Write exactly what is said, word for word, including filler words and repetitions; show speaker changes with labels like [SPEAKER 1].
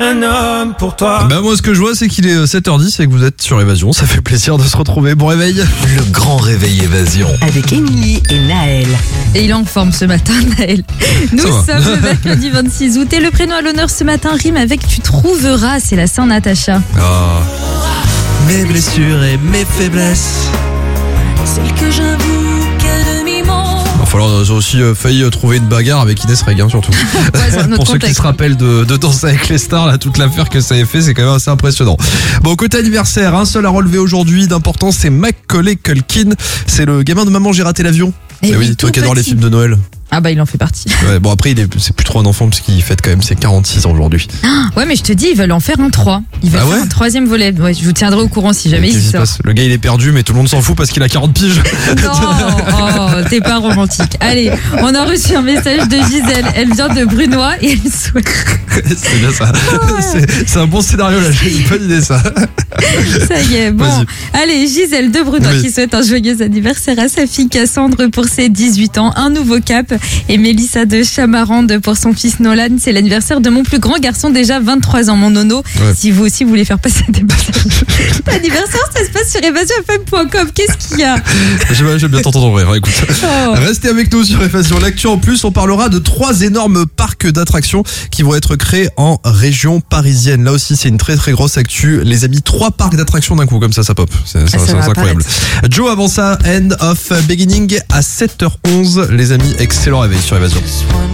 [SPEAKER 1] un homme pour toi.
[SPEAKER 2] Bah moi ce que je vois c'est qu'il est sept heures dix et que vous êtes sur Évasion, ça fait plaisir de se retrouver. Bon réveil.
[SPEAKER 3] Le grand réveil Évasion.
[SPEAKER 4] Avec Émilie et Naël.
[SPEAKER 5] Et il est en forme ce matin, Naël. Nous
[SPEAKER 2] Ça va.
[SPEAKER 5] sommes le mercredi vingt-six août et le prénom à l'honneur ce matin rime avec tu trouveras, c'est la Saint-Natacha.
[SPEAKER 2] Ah.
[SPEAKER 3] Mes blessures et mes faiblesses.
[SPEAKER 4] Celle que j'avoue qu'à demi-mot.
[SPEAKER 2] Il va falloir aussi euh, failli euh, trouver une bagarre avec Inès Reg, hein, surtout.
[SPEAKER 5] Ouais, c'est un autre
[SPEAKER 2] Pour ceux qui
[SPEAKER 5] contexte.
[SPEAKER 2] se rappellent de, de Danser avec les stars, là, toute l'affaire que ça avait fait, c'est quand même assez impressionnant. Bon, côté anniversaire, un seul à relever aujourd'hui d'importance, c'est Macaulay Culkin. C'est le gamin de Maman, j'ai raté l'avion.
[SPEAKER 5] Eh
[SPEAKER 2] Eh
[SPEAKER 5] oui,
[SPEAKER 2] oui, toi
[SPEAKER 5] tout
[SPEAKER 2] qui adore les
[SPEAKER 5] petit.
[SPEAKER 2] films de Noël.
[SPEAKER 5] Ah bah il en fait partie.
[SPEAKER 2] Ouais, bon après, il est, c'est plus trop un enfant puisqu'il fête quand même ses quarante-six ans aujourd'hui.
[SPEAKER 5] Ouais mais je te dis, ils veulent en faire un trois. Ils veulent
[SPEAKER 2] Ah
[SPEAKER 5] faire
[SPEAKER 2] ouais
[SPEAKER 5] un troisième volet. Ouais, je vous tiendrai au courant si jamais
[SPEAKER 2] Qu'est-ce
[SPEAKER 5] il
[SPEAKER 2] qui se
[SPEAKER 5] sort.
[SPEAKER 2] passe ? Le gars il est perdu mais tout le monde s'en fout parce qu'il a quarante piges.
[SPEAKER 5] Non, oh, t'es pas romantique. Allez, on a reçu un message de Gisèle. Elle vient de Brunois et elle souhaite.
[SPEAKER 2] C'est bien ça. C'est, c'est un bon scénario là, j'ai une bonne idée ça.
[SPEAKER 5] Ça y est, bon.
[SPEAKER 2] Vas-y.
[SPEAKER 5] Allez, Gisèle de Brunois
[SPEAKER 2] Oui.
[SPEAKER 5] qui souhaite un joyeux anniversaire à sa fille Cassandre pour ses dix-huit ans, un nouveau cap. Et Mélissa de Chamarande pour son fils Nolan. C'est l'anniversaire de mon plus grand garçon, déjà vingt-trois ans, mon nono.
[SPEAKER 2] Ouais.
[SPEAKER 5] Si vous aussi voulez faire passer des messages. L'anniversaire, ça se passe sur évasion f m point com. Qu'est-ce qu'il y a?
[SPEAKER 2] J'aime, j'aime bien t'entendre en vrai, hein, écoute.
[SPEAKER 5] Oh.
[SPEAKER 2] Restez avec nous sur Évasion. L'actu en plus, on parlera de trois énormes parcs d'attractions qui vont être créés en région parisienne. Là aussi, c'est une très très grosse actu. Les amis, trois parcs d'attractions d'un coup, comme ça, ça pop. C'est, c'est,
[SPEAKER 5] Ah, ça
[SPEAKER 2] c'est
[SPEAKER 5] va
[SPEAKER 2] incroyable. Joe, avant ça, End of Beginning à sept heures onze. Les amis, excellent réveil sur Évasion.